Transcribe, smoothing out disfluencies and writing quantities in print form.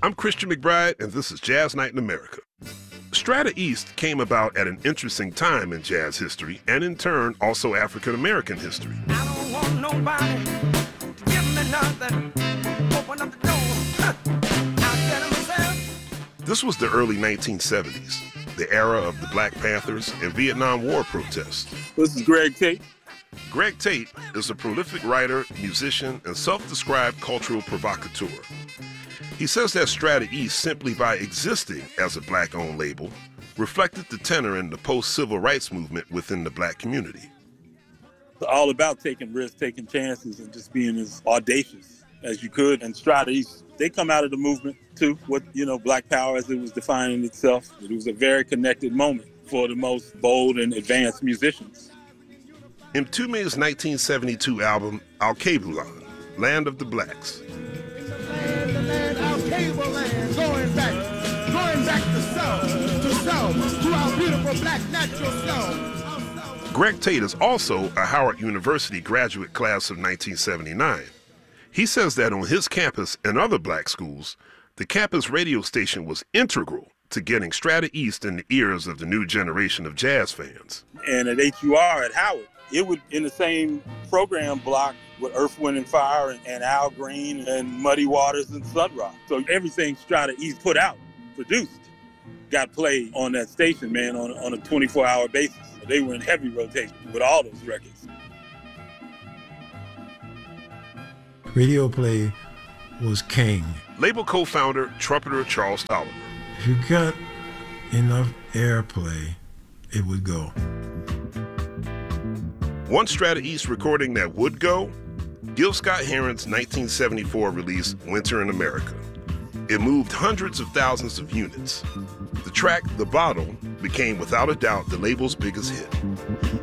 I'm Christian McBride, and this is Jazz Night in America. Strata East came about at an interesting time in jazz history, and in turn, also African-American history. I don't want nobody to give me nothing. Open up the door. I'll get it myself. This was the early 1970s, the era of the Black Panthers and Vietnam War protests. This is Greg Tate. Greg Tate is a prolific writer, musician, and self-described cultural provocateur. He says that Strata East, simply by existing as a Black-owned label, reflected the tenor in the post-civil rights movement within the Black community. It's all about taking risks, taking chances, and just being as audacious as you could. And Strata East, they come out of the movement too, with, Black Power as it was defining itself. It was a very connected moment for the most bold and advanced musicians. Mtume's 1972 album, Alkebulan, Land of the Blacks. Going back to our beautiful black natural soul. Greg Tate is also a Howard University graduate class of 1979. He says that on his campus and other Black schools, the campus radio station was integral to getting Strata East in the ears of the new generation of jazz fans. And at HUR at Howard, it would, in the same program block with Earth, Wind and Fire and Al Green and Muddy Waters and Sun Ra. So everything Strata East put out, produced, got played on that station, man, on a 24-hour basis. They were in heavy rotation with all those records. Radio play was king. Label co-founder, trumpeter Charles Tolliver. If you got enough airplay, it would go. One Strata East recording that would go, Gil Scott-Heron's 1974 release, Winter in America. It moved hundreds of thousands of units. The track, The Bottle, became without a doubt the label's biggest hit.